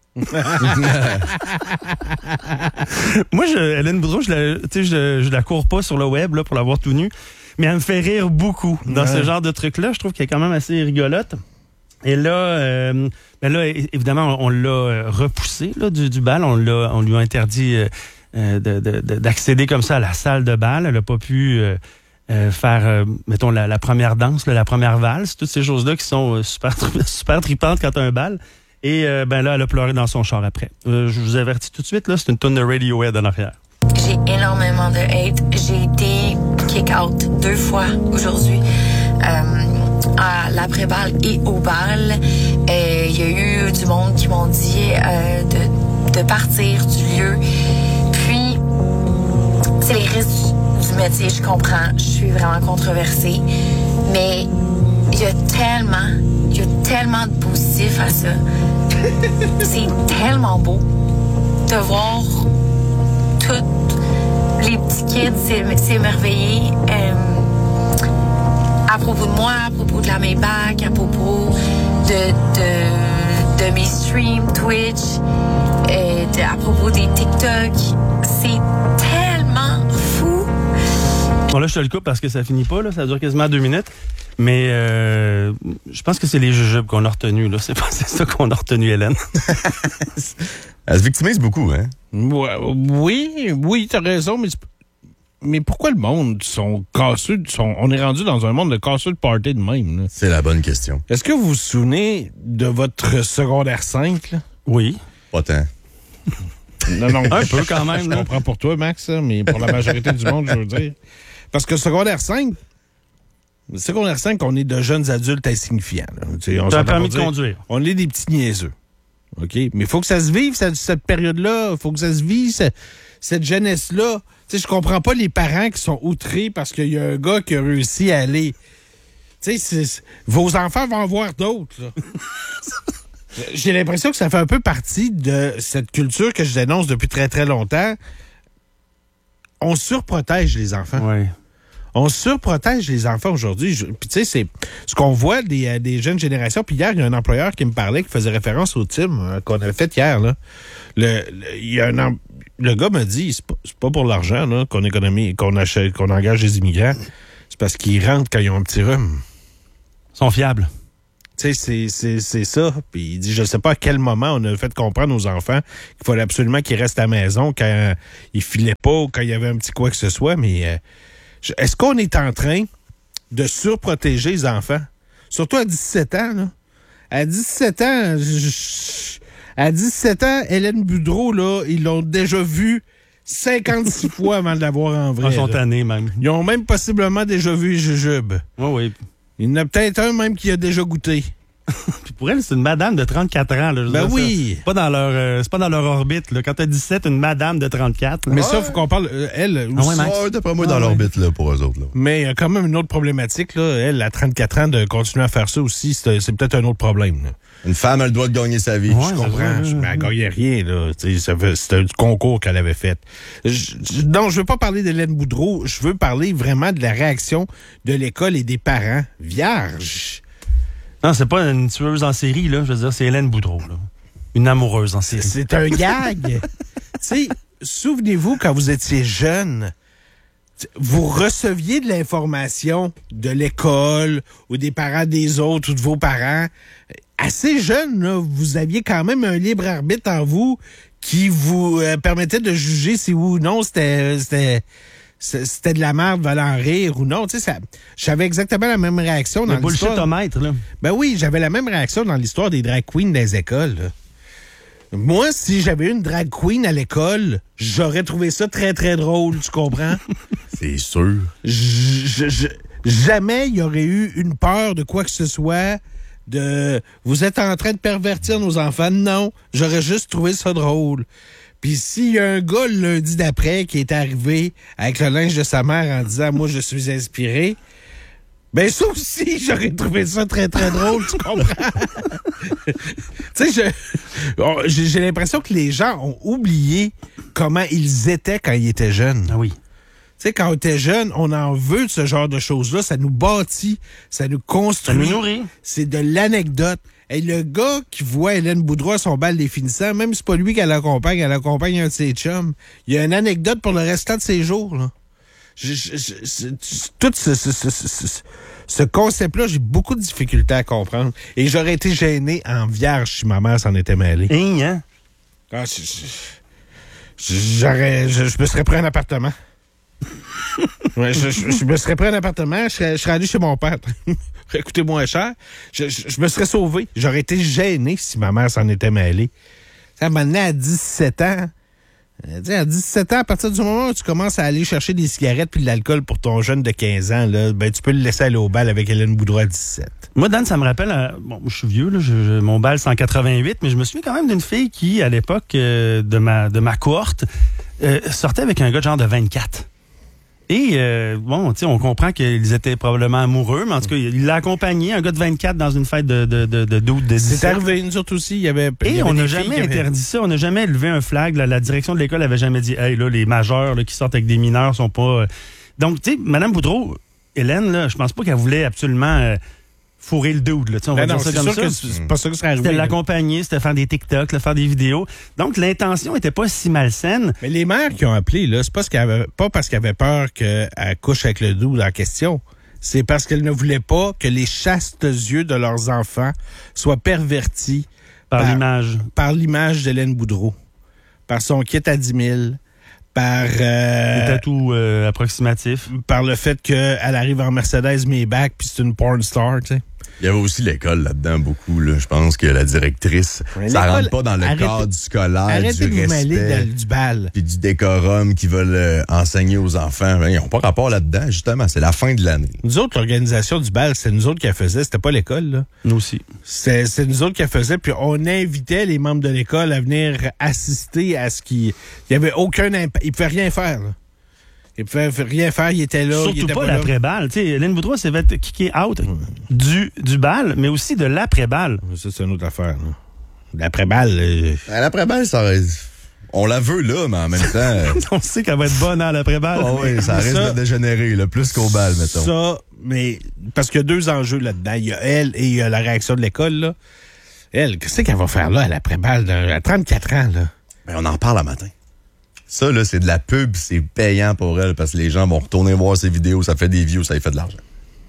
Moi, Hélène Boudreau, je la cours pas sur le web là, pour la voir tout nu, mais elle me fait rire beaucoup dans ce genre de truc-là. Je trouve qu'elle est quand même assez rigolote. Et là, évidemment, on l'a repoussé là, du bal. On lui a interdit d'accéder comme ça à la salle de bal. Elle n'a pas pu faire, mettons, la première danse, la première valse, toutes ces choses-là qui sont super tripantes quand t'as un bal. Et là, elle a pleuré dans son char après. Je vous avertis tout de suite, là, c'est une tonne de Radiohead en arrière. J'ai énormément de hate. J'ai été kick-out 2 fois aujourd'hui. À l'après-balle et au bal. Il y a eu du monde qui m'ont dit de partir du lieu. Puis, c'est les risques du métier, je comprends. Je suis vraiment controversée. Mais il y a tellement de positifs à ça. C'est tellement beau de voir tous les petits kids s'émerveiller. À propos de moi, à propos de la Maybach, à propos de mes streams Twitch, à propos des TikTok. C'est tellement fou. Bon, là, je te le coupe parce que ça finit pas, là. Ça dure quasiment 2 minutes. Mais je pense que c'est les jujubes qu'on a retenus, là. C'est ça qu'on a retenu, Hélène. Elle se victimise beaucoup, hein? Oui, t'as raison, mais pourquoi le monde sont casseux? On est rendu dans un monde de casseux de party de même. Là. C'est la bonne question. Est-ce que vous vous souvenez de votre secondaire 5? Là? Oui. Pas tant. Non. Un peu quand même. Je comprends pour toi, Max, mais pour la majorité du monde, je veux dire. Parce que secondaire 5, on est de jeunes adultes insignifiants. On a permis de conduire. On est des petits niaiseux. OK? Mais il faut que ça se vive, cette période-là. Il faut que ça se vive, cette jeunesse-là. Tu sais, je comprends pas les parents qui sont outrés parce qu'il y a un gars qui a réussi à aller. Tu sais, vos enfants vont en voir d'autres. J'ai l'impression que ça fait un peu partie de cette culture que je dénonce depuis très, très longtemps. On surprotège les enfants. Oui. On surprotège les enfants aujourd'hui. Puis tu sais, c'est ce qu'on voit des jeunes générations. Puis hier, il y a un employeur qui me parlait, qui faisait référence au team qu'on avait fait hier. Là. Le gars m'a dit, c'est pas pour l'argent là, qu'on engage des immigrants. C'est parce qu'ils rentrent quand ils ont un petit rhume. Ils sont fiables. Tu sais, c'est ça. Puis il dit, je sais pas à quel moment on a fait comprendre aux enfants qu'il fallait absolument qu'ils restent à la maison quand ils filaient pas ou quand il y avait un petit quoi que ce soit, mais... Est-ce qu'on est en train de surprotéger les enfants? Surtout à 17 ans, là. À 17 ans, Hélène Boudreau, là, ils l'ont déjà vue 56 fois avant de la voir en vrai. Ils sont tannés, même. Ils ont même possiblement déjà vu les jujubes. Oui. Il y en a peut-être un même qui a déjà goûté. Puis pour elle, c'est une madame de 34 ans. Là, oui. C'est pas dans leur orbite. Là. Quand t'as 17, une madame de 34. Là. Mais ça, il faut qu'on parle... Elle... D'après moi, dans l'orbite là, pour eux autres. Là. Mais il y a quand même une autre problématique. Là. Elle, à 34 ans, de continuer à faire ça aussi, c'est peut-être un autre problème. Là. Une femme a le droit de gagner sa vie. Ouais, je comprends. Mais elle gagnait rien. Là. C'était du concours qu'elle avait fait. Non, je veux pas parler d'Hélène Boudreau. Je veux parler vraiment de la réaction de l'école et des parents. Vierge. Non, c'est pas une tueuse en série, là. Je veux dire, c'est Hélène Boudreau, là. Une amoureuse en série. C'est un gag. Tu sais, souvenez-vous, quand vous étiez jeune, vous receviez de l'information de l'école ou des parents des autres ou de vos parents. Assez jeune, là, vous aviez quand même un libre arbitre en vous qui vous permettait de juger si oui ou non c'était de la merde, valait en rire ou non. Tu sais, j'avais exactement la même réaction dans l'histoire. Le bullshit-omètre, là. Ben oui, j'avais la même réaction dans l'histoire des drag queens des écoles. Là. Moi, si j'avais eu une drag queen à l'école, j'aurais trouvé ça très, très drôle, tu comprends? C'est sûr. Jamais il y aurait eu une peur de quoi que ce soit, de « vous êtes en train de pervertir nos enfants ». Non, j'aurais juste trouvé ça drôle. Puis s'il y a un gars le lundi d'après qui est arrivé avec le linge de sa mère en disant « moi, je suis inspiré », ben ça aussi, j'aurais trouvé ça très, très drôle, tu comprends? Tu sais, j'ai l'impression que les gens ont oublié comment ils étaient quand ils étaient jeunes. Ah oui. Tu sais, quand on était jeune, on en veut de ce genre de choses-là. Ça nous bâtit, ça nous construit. Ça nous nourrit. C'est de l'anecdote. Hey, le gars qui voit Hélène Boudreau à son bal des finissants, même si c'est pas lui qu'elle accompagne un de ses chums. Il y a une anecdote pour le restant de ses jours, là. Tout ce concept-là, j'ai beaucoup de difficultés à comprendre. Et j'aurais été gêné en vierge si ma mère s'en était mêlée. Hein? Ah, je me serais pris un appartement. Ouais, je me serais pris un appartement, je serais allé chez mon père. Écoutez, moins cher. Je me serais sauvé. J'aurais été gêné si ma mère s'en était mêlée. Ça m'a amené à 17 ans. À 17 ans, à partir du moment où tu commences à aller chercher des cigarettes puis de l'alcool pour ton jeune de 15 ans, là, ben, tu peux le laisser aller au bal avec Hélène Boudreau à 17. Moi, Dan, ça me rappelle... bon, je suis vieux, là, mon bal, c'est en 88, mais je me souviens quand même d'une fille qui, à l'époque de ma cohorte, sortait avec un gars de genre de 24. Et, bon, tu sais, on comprend qu'ils étaient probablement amoureux, mais en tout cas, il l'a accompagné, un gars de 24, dans une fête de 17. C'est arrivé, nous autres aussi. Et on n'a jamais interdit ça. On n'a jamais levé un flag. Là, la direction de l'école avait jamais dit, hey, là, les majeurs là, qui sortent avec des mineurs sont pas... Donc, tu sais, Mme Boudreau, Hélène, là, je pense pas qu'elle voulait absolument... fourrer le dude, là, on va dire ça comme ça. C'est pas ça que serait arrivé. C'était l'accompagner, c'était faire des TikTok, faire des vidéos. Donc, l'intention était pas si malsaine. Mais les mères qui ont appelé, là, c'est pas parce qu'elles avaient peur qu'elle couche avec le dude en question. C'est parce qu'elles ne voulaient pas que les chastes yeux de leurs enfants soient pervertis par l'image. Par l'image d'Hélène Boudreau. Par son kit à 10 000. Par des tatous approximatifs. Par le fait qu'elle arrive en Mercedes Maybach puis c'est une porn star, tu sais. Il y avait aussi l'école là-dedans, beaucoup. Là. Je pense que la directrice, ça rentre pas dans le cadre scolaire, arrêtez du de vous mêler respect, du bal. Puis du décorum qu'ils veulent enseigner aux enfants. Ils n'ont pas rapport là-dedans, justement. C'est la fin de l'année. Nous autres, l'organisation du bal, c'est nous autres qui la faisait. C'était pas l'école, là. Nous aussi. C'est nous autres qui la faisait. Puis on invitait les membres de l'école à venir assister à ce qui... Il y avait aucun impact. Ils pouvaient rien faire, là. Il pouvait rien faire, il était là. Surtout pas l'après-balle. Hélène Boudreau s'est fait kicker out du bal, mais aussi de l'après-balle. Ça, c'est une autre affaire. Là. L'après-balle... L'après-balle, ça reste... On la veut là, mais en même temps... On sait qu'elle va être bonne à l'après-balle. Oh oui, ça risque de dégénérer, là, plus qu'au bal, mettons. Ça, mais... Parce qu'il y a deux enjeux là-dedans. Il y a elle et il y a la réaction de l'école, là. Elle, qu'est-ce qu'elle va faire là, à l'après-balle, à 34 ans, là? Ben, on en reparle le matin. Ça, là, c'est de la pub, c'est payant pour elle parce que les gens vont retourner voir ses vidéos, ça fait des views, ça lui fait de l'argent.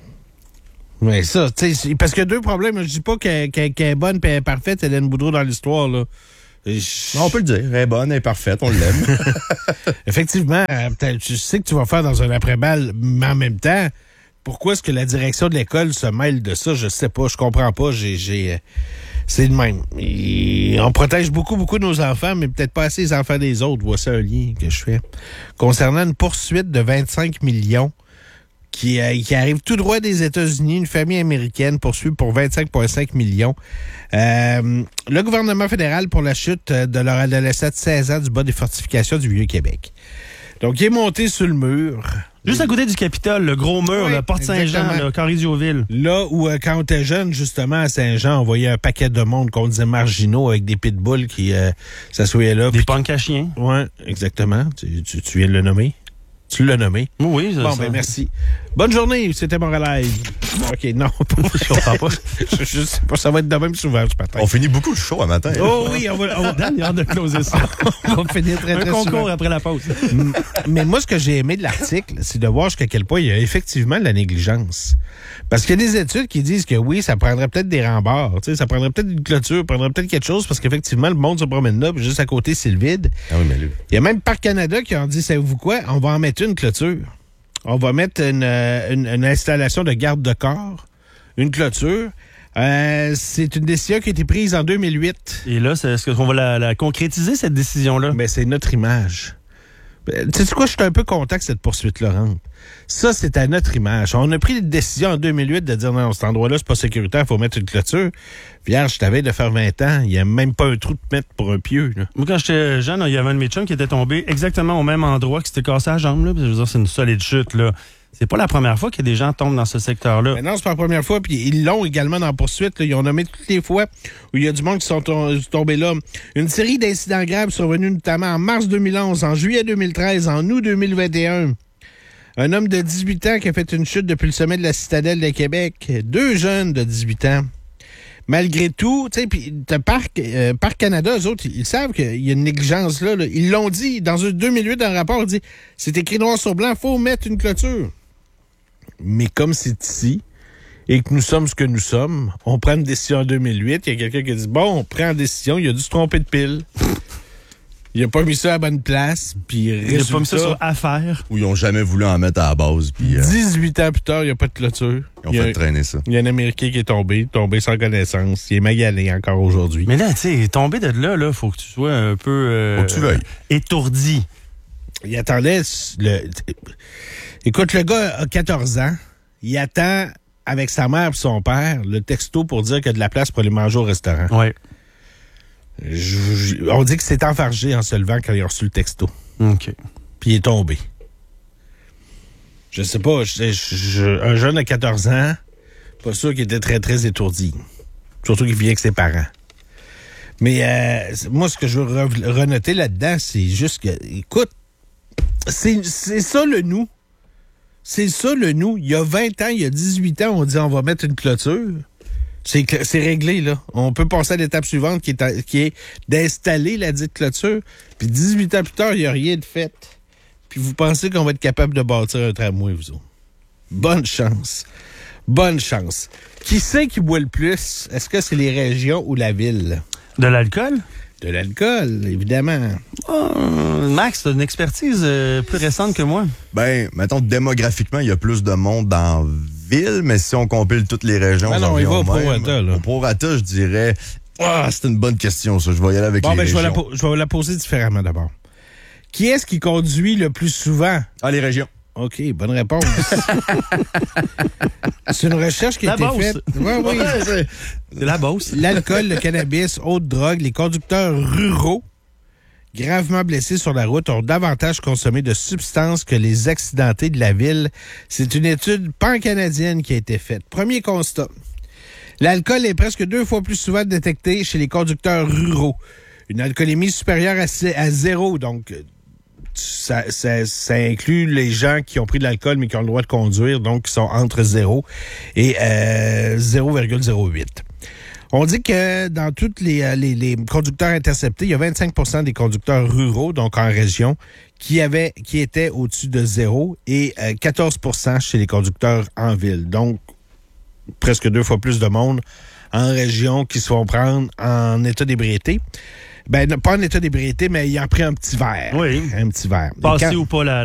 Mais ça, tu sais, parce qu'il y a deux problèmes. Je dis pas qu'elle est bonne et elle est parfaite, Hélène Boudreau, dans l'histoire, là. On peut le dire, elle est bonne, elle est parfaite, on l'aime. Effectivement, tu sais que tu vas faire dans un après-balle, mais en même temps, pourquoi est-ce que la direction de l'école se mêle de ça? Je sais pas, je comprends pas. C'est le même. On protège beaucoup nos enfants, mais peut-être pas assez les enfants des autres. Voici un lien que je fais. Concernant une poursuite de 25 millions qui arrive tout droit des États-Unis, une famille américaine poursuivie pour 25,5 millions. Le gouvernement fédéral pour la chute de leur adolescent de 16 ans du bas des fortifications du Vieux-Québec. Donc, il est monté sur le mur. Juste à côté du Capitole, le gros mur, oui, la Porte Saint-Jean, le Carré-Dioville. Là où, quand on était jeune, justement, à Saint-Jean, on voyait un paquet de monde qu'on disait marginaux avec des pitbulls qui s'assoyaient là. Des punks à chiens. Oui, exactement. Tu viens de le nommer. Tu l'as nommé. Oui, bon, ben merci. Bonne journée, c'était Montréal. OK, non, je comprends pas. Je sais pas, ça va être de même souvent ce matin. On finit beaucoup le show à matin. Oh oui, on va Dan, il a hâte de closer ça. On va finir très, très un concours souvent. après la pause. Mais moi, ce que j'ai aimé de l'article, c'est de voir jusqu'à quel point il y a effectivement de la négligence. Parce qu'il y a des études qui disent que oui, ça prendrait peut-être des remparts, ça prendrait peut-être une clôture, ça prendrait peut-être quelque chose, parce qu'effectivement, le monde se promène là, puis juste à côté, c'est le vide. Ah oui, mais lui. Il y a même Parc Canada qui ont dit, savez-vous quoi? On va en mettre une clôture. On va mettre une installation de garde de corps, une clôture. C'est une décision qui a été prise en 2008. Et là, est-ce qu'on va la concrétiser, cette décision-là? Ben, c'est notre image. Tu sais quoi, je suis un peu content que cette poursuite-là rentre. Ça, c'est à notre image. On a pris une décision en 2008 de dire non, cet endroit-là, c'est pas sécuritaire, il faut mettre une clôture. Vierge, je t'avais de faire 20 ans, il n'y a même pas un trou de mettre pour un pieu. Là. Moi, quand j'étais jeune, il y avait un de mes chums qui était tombé exactement au même endroit, qui s'était cassé la jambe. Là. Je veux dire, c'est une solide chute. Là. C'est pas la première fois que des gens tombent dans ce secteur-là. Mais non, c'est pas la première fois. Puis ils l'ont également dans la poursuite. Là. Ils ont nommé toutes les fois où il y a du monde qui sont tombés là. Une série d'incidents graves survenus notamment en mars 2011, en juillet 2013, en août 2021. Un homme de 18 ans qui a fait une chute depuis le sommet de la citadelle de Québec. 2 jeunes de 18 ans. malgré tout, tu sais, puis Parc Canada, eux autres, ils savent qu'il y a une négligence là. Ils l'ont dit, dans 2008, dans un rapport, ils dit, c'est écrit noir sur blanc, faut mettre une clôture. Mais comme c'est ici, et que nous sommes ce que nous sommes, on prend une décision en 2008, il y a quelqu'un qui a dit, bon, on prend une décision, il a dû se tromper de pile. Il a pas mis ça à la bonne place, puis il a pas mis ça sur affaire. Ou ils ont jamais voulu en mettre à la base. Puis, 18 ans plus tard, il n'y a pas de clôture. Ils ont fait traîner ça. Il y a un Américain qui est tombé sans connaissance. Il est magalé encore aujourd'hui. Mais là, tu sais, tomber de là, faut que tu sois un peu faut que tu veuilles. Étourdi. Il attendait... Écoute, le gars a 14 ans. Il attend, avec sa mère et son père, le texto pour dire qu'il y a de la place pour aller manger au restaurant. Oui. On dit que c'est enfargé en se levant quand il a reçu le texto. OK. Puis il est tombé. Je sais pas, un jeune de 14 ans, pas sûr qu'il était très, très étourdi. Surtout qu'il vient avec ses parents. Mais moi, ce que je veux renoter là-dedans, c'est juste que, écoute, c'est ça le nous. C'est ça le nous. Il y a 20 ans, il y a 18 ans, on dit on va mettre une clôture. C'est réglé, là. On peut passer à l'étape suivante qui est d'installer la dite clôture. Puis 18 ans plus tard, il n'y a rien de fait. Puis vous pensez qu'on va être capable de bâtir un tramway, vous autres? Bonne chance. Bonne chance. Qui c'est qui boit le plus? Est-ce que c'est les régions ou la ville? De l'alcool? De l'alcool, évidemment. Max, t'as une expertise plus récente que moi. Ben, mettons, démographiquement, il y a plus de monde dans la ville, mais si on compile toutes les régions... non, il va au prorata, là. Au prorata, je dirais... c'est une bonne question, ça. Je vais y aller avec les régions. Je vais la poser différemment d'abord. Qui est-ce qui conduit le plus souvent? Les régions. OK, bonne réponse. C'est une recherche qui a été faite. Oui. C'est la Beauce. L'alcool, le cannabis, autres drogues, les conducteurs ruraux gravement blessés sur la route ont davantage consommé de substances que les accidentés de la ville. C'est une étude pan-canadienne qui a été faite. Premier constat. L'alcool est presque 2 fois plus souvent détecté chez les conducteurs ruraux. Une alcoolémie supérieure à 0, donc ça inclut les gens qui ont pris de l'alcool mais qui ont le droit de conduire, donc qui sont entre 0 et 0,08. On dit que dans tous les conducteurs interceptés, il y a 25% des conducteurs ruraux, donc en région, qui étaient au-dessus de 0 et 14% chez les conducteurs en ville. Donc, presque 2 fois plus de monde en région qui se font prendre en état d'ébriété. Ben, pas en état d'ébriété, mais ayant pris un petit verre. Oui. Un petit verre. Passé ou pas